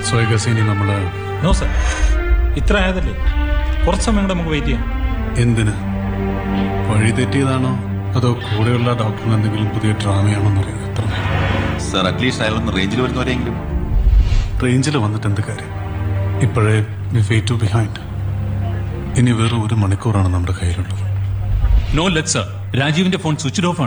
So I guess ഇനി നമ്മള് no sir, ഇത്ര ആയതല്ലേ, കുറച്ച് സമയം കൂടെ നമുക്ക് വെയിറ്റ് ചെയ്യാം. എന്തിന്? വഴി തെറ്റിയതാണോ അതോ കൂടെയുള്ള ഡോക്ടറിന് എന്തെങ്കിലും പുതിയ ഡ്രാമയാണോ എന്നറിയാം. എത്ര സർ, അറ്റ്ലീസ്റ്റ് അയാളൊന്ന് റേഞ്ചിൽ വരുന്നവരെങ്കിലും. റേഞ്ചിൽ വന്നിട്ട് എന്ത് കാര്യം? ഇപ്പോഴേ വി ടു ബിഹൈൻഡ്. ഇനി വെറും 1 മണിക്കൂറാണ് നമ്മുടെ കയ്യിലുള്ളത്. No let sir, രാജീവിന്റെ phone switch off ആണ്.